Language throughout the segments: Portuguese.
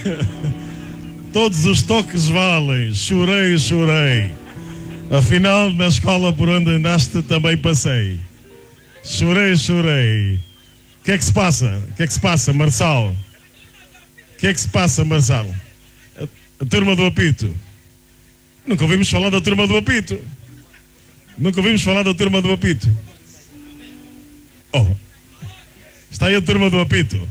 Todos os toques valem. Chorei, chorei. Afinal, na escola por onde andaste também passei. Chorei, chorei. O que é que se passa? O que é que se passa, Marçal? O que é que se passa, Marçal? A turma do apito. Nunca ouvimos falar da turma do apito. Nunca ouvimos falar da turma do apito. Oh, está aí a turma do apito.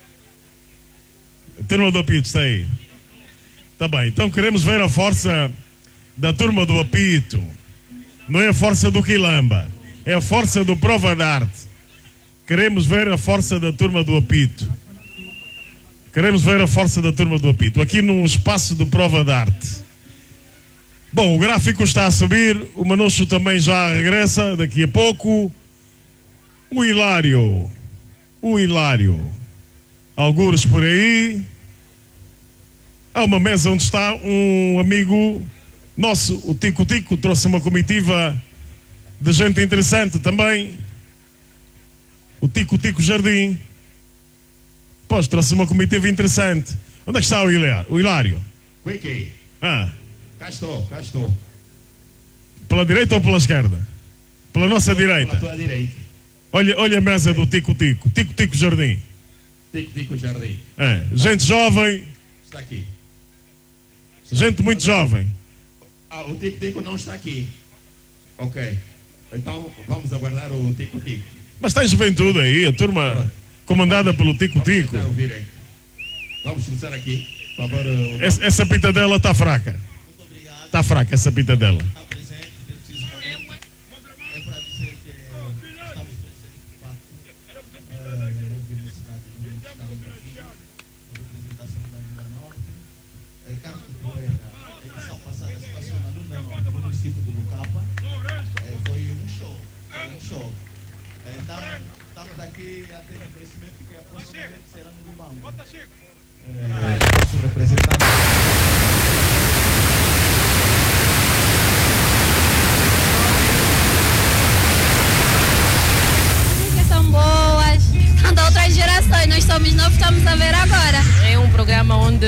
A turma do apito está aí. Está bem, então queremos ver a força da turma do apito. Não é a força do Quilamba, é a força do Prova de Arte. Queremos ver a força da turma do apito. Queremos ver a força da turma do apito, aqui no espaço do Prova de Arte. Bom, o gráfico está a subir, o Manucho também já regressa daqui a pouco. O Hilário, algures por aí. Há uma mesa onde está um amigo nosso, o Tico Tico, trouxe uma comitiva de gente interessante também. O Tico Tico Jardim. Pois, trouxe uma comitiva interessante. Onde é que está o Hilário? Wiki. Ah. Cá estou. Pela direita ou pela esquerda? Pela nossa direita. Pela tua direita. Olha a mesa do Tico Tico. Tico Tico Jardim. Tico Tico Jardim. É, gente jovem. Está aqui. Gente muito jovem. O Tico Tico não está aqui. Ok. Então vamos aguardar o Tico Tico. Mas tem juventude aí, a turma comandada pelo Tico Tico. Vamos começar aqui. Por favor. Essa pitadela está fraca. Está fraca essa pitadela. Nós somos novos, estamos a ver agora. É um programa onde